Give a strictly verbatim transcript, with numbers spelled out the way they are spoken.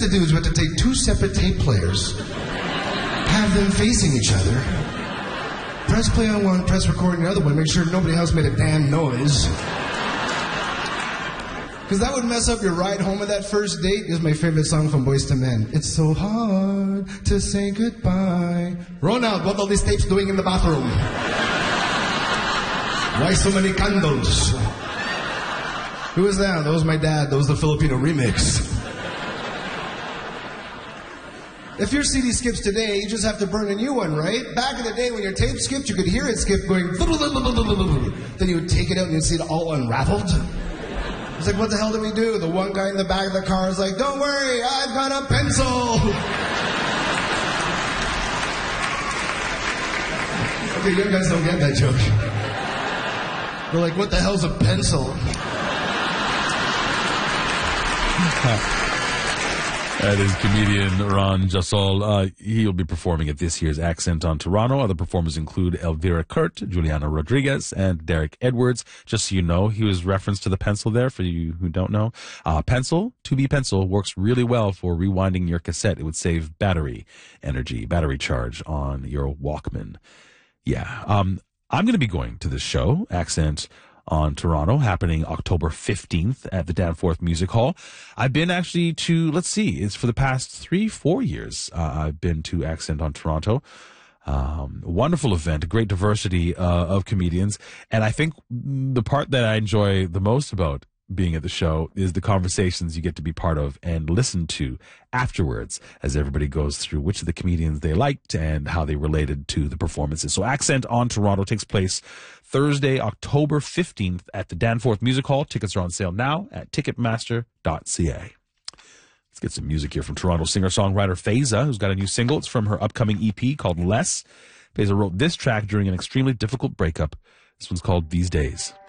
to do is we had to take two separate tape players, have them facing each other, press play on one, press record on the other one, make sure nobody else made a damn noise. Because that would mess up your ride home at that first date. Is my favorite song from Boyz two Men. It's so hard to say goodbye. Ronald, what are all these tapes doing in the bathroom? Why so many candles? Who was that? That was my dad. That was the Filipino remix. If your C D skips today, you just have to burn a new one, right? Back in the day when your tape skipped, you could hear it skip going... Then you would take it out and you'd see it all unraveled. It's like, what the hell do we do? The one guy in the back of the car is like, don't worry, I've got a pencil. Okay, you guys don't get that joke. They're like, what the hell's a pencil? That is comedian Ron Jasol. Uh, he'll be performing at this year's Accent on Toronto. Other performers include Elvira Kurt, Juliana Rodriguez, and Derek Edwards. Just so you know, he was referenced to the pencil there, for you who don't know. Uh, pencil, two B pencil, works really well for rewinding your cassette. It would save battery energy, battery charge on your Walkman. Yeah. Um, I'm going to be going to this show, Accent on Toronto, happening October fifteenth at the Danforth Music Hall. I've been actually to, let's see, it's for the past three, four years, uh, I've been to Accent on Toronto. Um, wonderful event, a great diversity uh, of comedians. And I think the part that I enjoy the most about being at the show is the conversations you get to be part of and listen to afterwards as everybody goes through which of the comedians they liked and how they related to the performances. So Accent on Toronto takes place Thursday, October fifteenth at the Danforth Music Hall. Tickets are on sale now at ticketmaster dot c a. Let's get some music here from Toronto singer-songwriter Faiza, who's got a new single. It's from her upcoming E P called Less. Faiza wrote this track during an extremely difficult breakup. This one's called These Days.